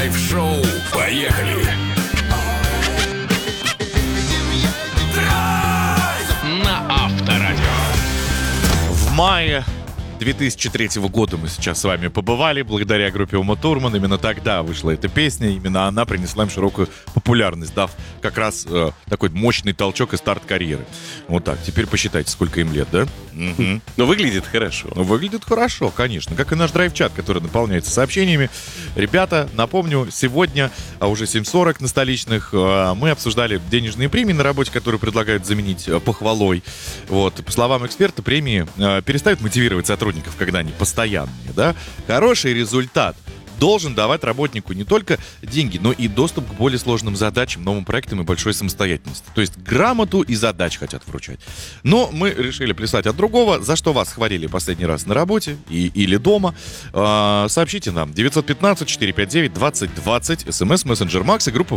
Шоу. Поехали! На Авторадио. В мае 2003 года мы сейчас с вами побывали благодаря группе Ума Турман. Именно тогда вышла эта песня, именно она принесла им широкую популярность, дав как раз такой мощный толчок и старт карьеры. Вот так. Теперь посчитайте, сколько им лет, да? Угу. Но выглядит хорошо. Ну, выглядит хорошо, конечно. Как и наш драйв-чат, который наполняется сообщениями. Ребята, напомню, сегодня, уже 7:40 на столичных, мы обсуждали денежные премии на работе, которые предлагают заменить похвалой. Вот. По словам эксперта, премии перестают мотивировать сотрудников, когда они постоянные, да? Хороший результат должен давать работнику не только деньги, но и доступ к более сложным задачам, новым проектам и большой самостоятельности. То есть грамоту и задач хотят вручать. Но мы решили плясать от другого. За что вас хвалили последний раз на работе или дома? Сообщите нам. 915-459-2020, смс, мессенджер Макс и группа